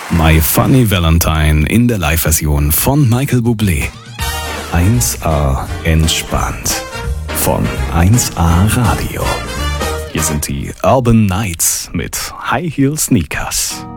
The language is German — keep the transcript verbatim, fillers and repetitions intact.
My Funny Valentine in der Live-Version von Michael Bublé. eins A entspannt von eins A Radio. Hier sind die Urban Nights mit High Heel Sneakers.